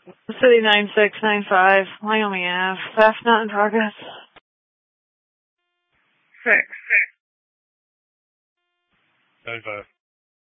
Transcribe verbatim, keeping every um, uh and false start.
City nine six nine five, Wyoming Ave. Theft not in progress. Six. Nine five.